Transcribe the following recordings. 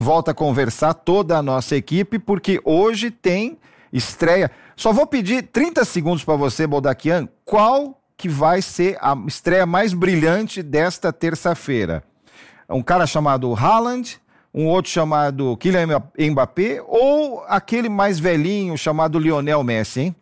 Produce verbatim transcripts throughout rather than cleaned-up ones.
volta a conversar toda a nossa equipe, porque hoje tem estreia. Só vou pedir trinta segundos para você, Boldaquian, qual que vai ser a estreia mais brilhante desta terça-feira? Um cara chamado Haaland, um outro chamado Kylian Mbappé ou aquele mais velhinho chamado Lionel Messi, hein?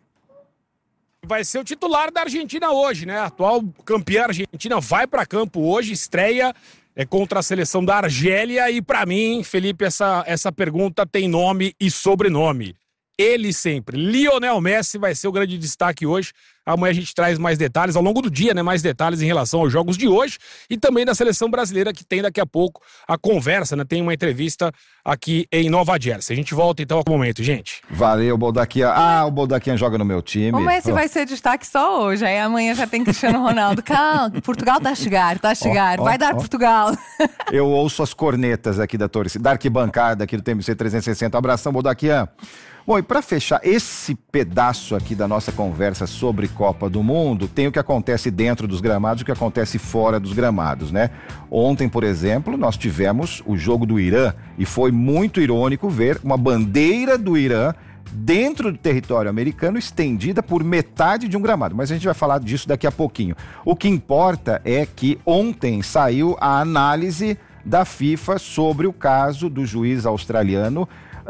Vai ser o titular da Argentina hoje, né? A atual campeã argentina vai para campo hoje, estreia é contra a seleção da Argélia e para mim, Felipe, essa, essa pergunta tem nome e sobrenome. Ele sempre. Lionel Messi vai ser o grande destaque hoje. Amanhã a gente traz mais detalhes, ao longo do dia, né? Mais detalhes em relação aos jogos de hoje e também da seleção brasileira, que tem daqui a pouco a conversa, né? Tem uma entrevista aqui em Nova Jersey. A gente volta então ao momento, gente. Valeu, Boldaquian. Ah, o Boldaquian joga no meu time. O Messi oh. vai ser destaque só hoje. Aí amanhã já tem Cristiano Ronaldo. Calma, Portugal tá a chegar, tá a chegar. Oh, oh, vai dar oh. Portugal. Eu ouço as cornetas aqui da torcida, da arquibancada aqui do T M C trezentos e sessenta. Abração, Boldaquian. Bom, e para fechar esse pedaço aqui da nossa conversa sobre Copa do Mundo, tem o que acontece dentro dos gramados e o que acontece fora dos gramados, né? Ontem, por exemplo, nós tivemos o jogo do Irã e foi muito irônico ver uma bandeira do Irã dentro do território americano estendida por metade de um gramado. Mas a gente vai falar disso daqui a pouquinho. O que importa é que ontem saiu a análise da FIFA sobre o caso do juiz australiano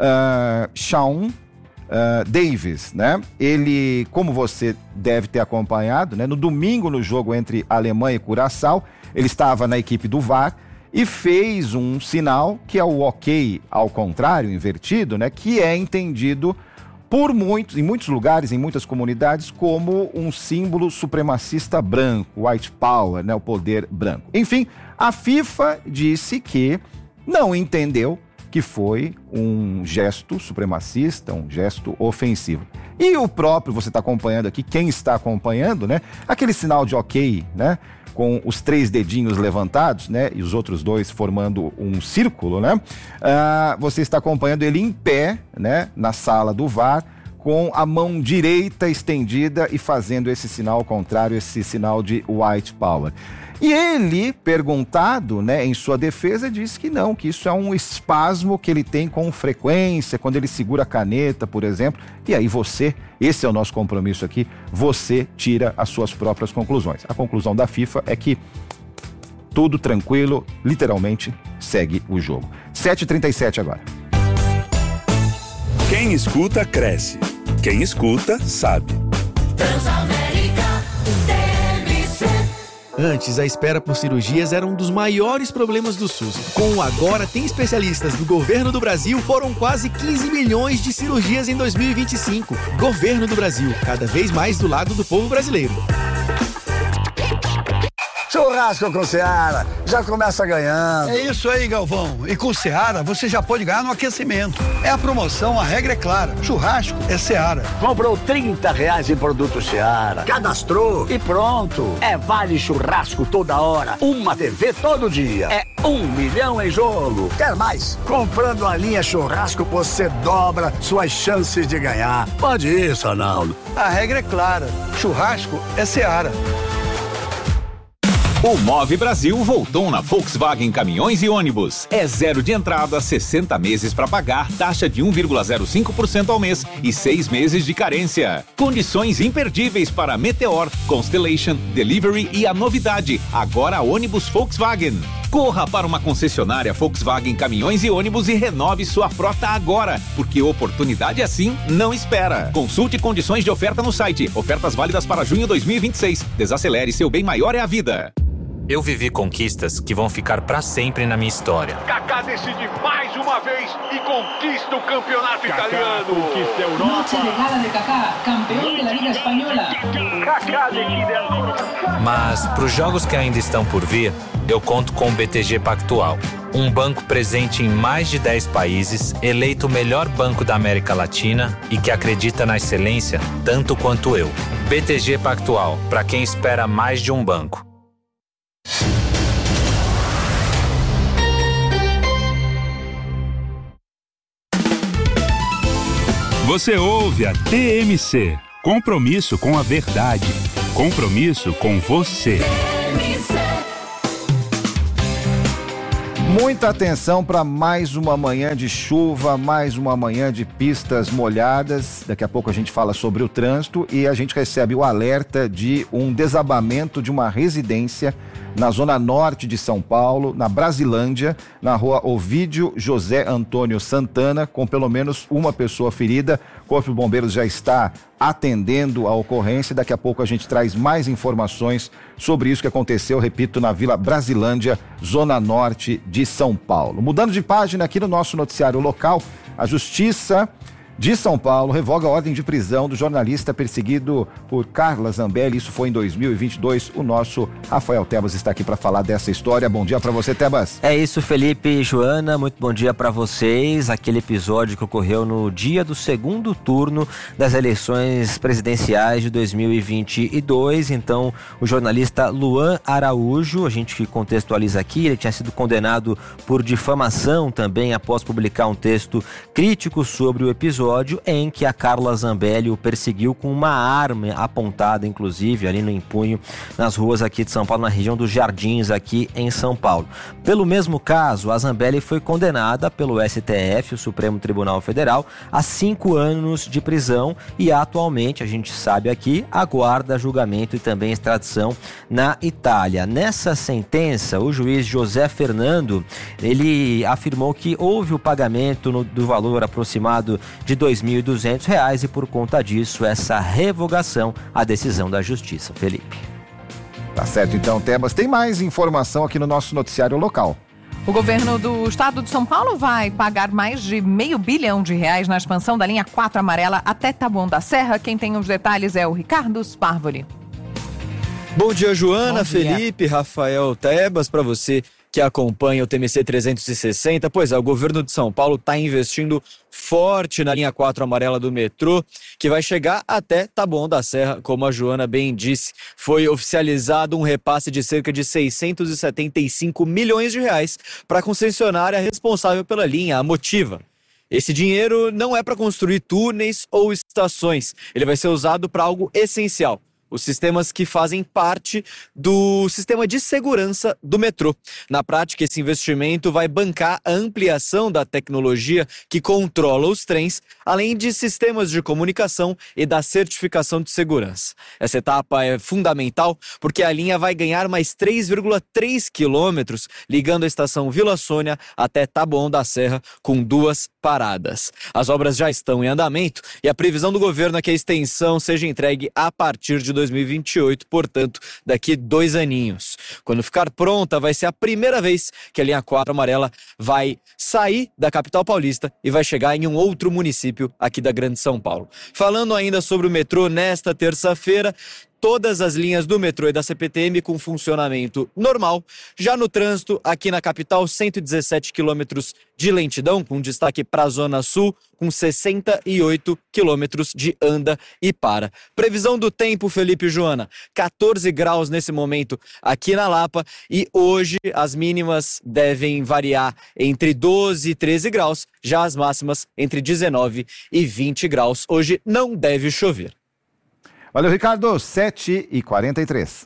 uh, Sean Uh, Davis, né? Ele, como você deve ter acompanhado, né? No domingo, no jogo entre Alemanha e Curaçao, ele estava na equipe do V A R e fez um sinal que é o ok ao contrário, invertido, né? Que é entendido por muitos, em muitos lugares, em muitas comunidades, como um símbolo supremacista branco, white power, né? O poder branco. Enfim, a FIFA disse que não entendeu que foi um gesto supremacista, um gesto ofensivo. E o próprio, você está acompanhando aqui, quem está acompanhando, né? Aquele sinal de ok, né? Com os três dedinhos levantados, né? E os outros dois formando um círculo, né? Ah, você está acompanhando ele em pé, né? Na sala do V A R, com a mão direita estendida e fazendo esse sinal ao contrário, esse sinal de white power. E ele, perguntado, né, em sua defesa, disse que não, que isso é um espasmo que ele tem com frequência, quando ele segura a caneta, por exemplo. E aí você, esse é o nosso compromisso aqui, você tira as suas próprias conclusões. A conclusão da FIFA é que tudo tranquilo, literalmente, segue o jogo. sete e trinta e sete agora. Quem escuta, cresce. Quem escuta, sabe. Antes, a espera por cirurgias era um dos maiores problemas do SUS. Com o Agora Tem Especialistas do Governo do Brasil, foram quase quinze milhões de cirurgias em dois mil e vinte e cinco. Governo do Brasil, cada vez mais do lado do povo brasileiro. Churrasco com Seara, já começa ganhando. É isso aí, Galvão. E com Seara, você já pode ganhar no aquecimento. É a promoção, a regra é clara. Churrasco é Seara. Comprou trinta reais em produto Seara, cadastrou e pronto. É vale churrasco toda hora, uma T V todo dia. É um milhão em jogo. Quer mais? Comprando a linha churrasco, você dobra suas chances de ganhar. Pode isso, Arnaldo. A regra é clara. Churrasco é Seara. O Move Brasil voltou na Volkswagen Caminhões e Ônibus. É zero de entrada, sessenta meses para pagar, taxa de um vírgula zero cinco por cento ao mês e seis meses de carência. Condições imperdíveis para Meteor, Constellation, Delivery e a novidade, agora ônibus Volkswagen. Corra para uma concessionária Volkswagen Caminhões e Ônibus e renove sua frota agora, porque oportunidade assim não espera. Consulte condições de oferta no site. Ofertas válidas para junho de dois mil e vinte e seis. Desacelere, seu bem maior é a vida. Eu vivi conquistas que vão ficar pra sempre na minha história. Kaká decide mais uma vez e conquista o campeonato Kaká italiano. Conquista a Europa. Noche de gala de Kaká, campeão da Liga Espanhola. Kaká decide a... Mas pros jogos que ainda estão por vir, eu conto com o B T G Pactual. Um banco presente em mais de dez países, eleito o melhor banco da América Latina e que acredita na excelência tanto quanto eu. B T G Pactual, para quem espera mais de um banco. Você ouve a T M C. Compromisso com a verdade. Compromisso com você. Muita atenção para mais uma manhã de chuva, mais uma manhã de pistas molhadas. Daqui a pouco a gente fala sobre o trânsito e a gente recebe o alerta de um desabamento de uma residência na zona norte de São Paulo, na Brasilândia, na rua Ovídio José Antônio Santana, com pelo menos uma pessoa ferida. O Corpo de Bombeiros já está atendendo a ocorrência. Daqui a pouco a gente traz mais informações sobre isso que aconteceu, repito, na Vila Brasilândia, zona norte de São Paulo. Mudando de página aqui no nosso noticiário local, a Justiça de São Paulo revoga a ordem de prisão do jornalista perseguido por Carla Zambelli. Isso foi em dois mil e vinte e dois. O nosso Rafael Tebas está aqui para falar dessa história. Bom dia para você, Tebas. É isso, Felipe e Joana. Muito bom dia para vocês. Aquele episódio que ocorreu no dia do segundo turno das eleições presidenciais de dois mil e vinte e dois. Então, o jornalista Luan Araújo, a gente contextualiza aqui, ele tinha sido condenado por difamação também após publicar um texto crítico sobre o episódio em que a Carla Zambelli o perseguiu com uma arma apontada, inclusive, ali no empunho, nas ruas aqui de São Paulo, na região dos Jardins, aqui em São Paulo. Pelo mesmo caso, a Zambelli foi condenada pelo S T F, o Supremo Tribunal Federal, a cinco anos de prisão e atualmente, a gente sabe aqui, aguarda julgamento e também extradição na Itália. Nessa sentença, o juiz José Fernando, ele afirmou que houve o pagamento no, do valor aproximado de dois mil e duzentos reais e por conta disso essa revogação à decisão da Justiça. Felipe. Tá certo então, Tebas. Tem mais informação aqui no nosso noticiário local. O governo do estado de São Paulo vai pagar mais de meio bilhão de reais na expansão da linha quatro amarela até Taboão da Serra. Quem tem os detalhes é o Ricardo Sparvoli. Bom dia, Joana, Bom dia. Felipe, Rafael Tebas, para você que acompanha o T M C trezentos e sessenta. Pois é, o governo de São Paulo está investindo forte na linha quatro amarela do metrô, que vai chegar até Taboão da Serra, como a Joana bem disse. Foi oficializado um repasse de cerca de seiscentos e setenta e cinco milhões de reais para a concessionária responsável pela linha, a Motiva. Esse dinheiro não é para construir túneis ou estações, ele vai ser usado para algo essencial: os sistemas que fazem parte do sistema de segurança do metrô. Na prática, esse investimento vai bancar a ampliação da tecnologia que controla os trens, além de sistemas de comunicação e da certificação de segurança. Essa etapa é fundamental porque a linha vai ganhar mais três vírgula três quilômetros, ligando a estação Vila Sônia até Taboão da Serra, com duas paradas. As obras já estão em andamento e a previsão do governo é que a extensão seja entregue a partir de dois mil e vinte e oito, portanto, daqui dois aninhos. Quando ficar pronta, vai ser a primeira vez que a linha quatro amarela vai sair da capital paulista e vai chegar em um outro município aqui da Grande São Paulo. Falando ainda sobre o metrô, nesta terça-feira, todas as linhas do metrô e da C P T M com funcionamento normal. Já no trânsito, aqui na capital, cento e dezessete quilômetros de lentidão, com destaque para a Zona Sul, com sessenta e oito quilômetros de anda e para. Previsão do tempo, Felipe e Joana, quatorze graus nesse momento aqui na Lapa, e hoje as mínimas devem variar entre doze e treze graus, já as máximas entre dezenove e vinte graus. Hoje não deve chover. Valeu, Ricardo. sete e quarenta e três.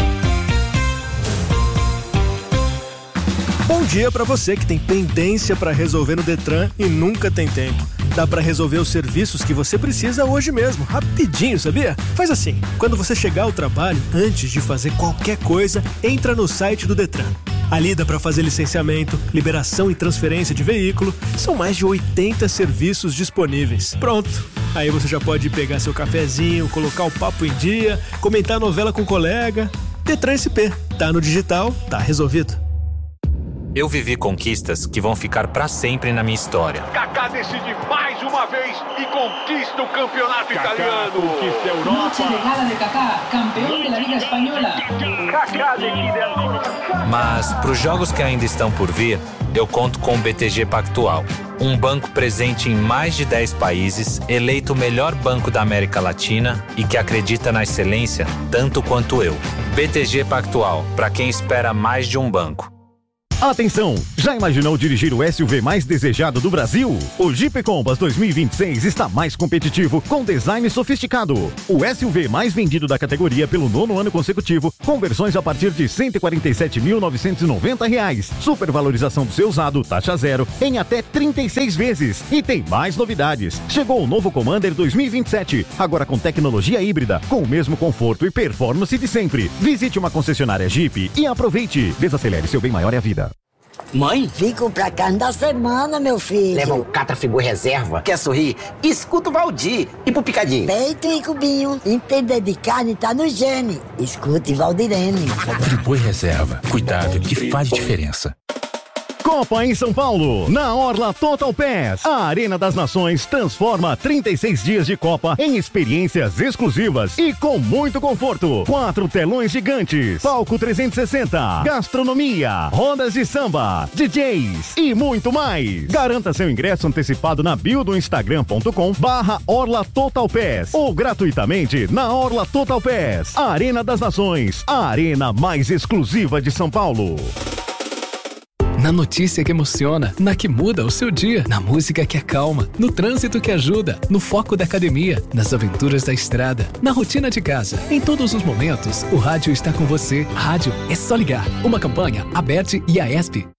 Bom dia para você que tem pendência para resolver no Detran e nunca tem tempo. Dá para resolver os serviços que você precisa hoje mesmo, rapidinho, sabia? Faz assim, quando você chegar ao trabalho, antes de fazer qualquer coisa, entra no site do Detran. Ali dá para fazer licenciamento, liberação e transferência de veículo. São mais de oitenta serviços disponíveis. Pronto! Aí você já pode pegar seu cafezinho, colocar o papo em dia, comentar a novela com o colega. Detran S P. Tá no digital, tá resolvido. Eu vivi conquistas que vão ficar para sempre na minha história. Kaká decide mais uma vez e conquista o campeonato Kaká italiano. conquista a Europa. Noche de gala de Kaká, campeão da Liga Espanhola. Kaká decide ancora. Mas para os jogos que ainda estão por vir, eu conto com o B T G Pactual, um banco presente em mais de dez países, eleito o melhor banco da América Latina e que acredita na excelência tanto quanto eu. B T G Pactual, para quem espera mais de um banco. Atenção! Já imaginou dirigir o S U V mais desejado do Brasil? O Jeep Compass dois mil e vinte e seis está mais competitivo, com design sofisticado. O S U V mais vendido da categoria pelo nono ano consecutivo, com versões a partir de cento e quarenta e sete mil novecentos e noventa reais. Supervalorização do seu usado, taxa zero, em até trinta e seis vezes. E tem mais novidades. Chegou o novo Commander dois mil e vinte e sete, agora com tecnologia híbrida, com o mesmo conforto e performance de sempre. Visite uma concessionária Jeep e aproveite. Desacelere, seu bem maior é a vida. Mãe? Fico pra carne da semana, meu filho. Leva um Catra Friboi Reserva. Quer sorrir? Escuta o Valdir. E pro picadinho? Peito e cubinho. Entender de carne tá no gene. Escute Valdirene. Friboi Reserva. Cuidado que faz diferença. Copa em São Paulo, na Orla Total Pass. A Arena das Nações transforma trinta e seis dias de Copa em experiências exclusivas e com muito conforto. Quatro telões gigantes, palco trezentos e sessenta, gastronomia, rodas de samba, D Js e muito mais. Garanta seu ingresso antecipado na bio do instagram ponto com barra Orla Total Pass ou gratuitamente na Orla Total Pass. A Arena das Nações, a arena mais exclusiva de São Paulo. Na notícia que emociona, na que muda o seu dia, na música que acalma, no trânsito que ajuda, no foco da academia, nas aventuras da estrada, na rotina de casa. Em todos os momentos, o rádio está com você. Rádio é só ligar. Uma campanha, Aberte e A E S P.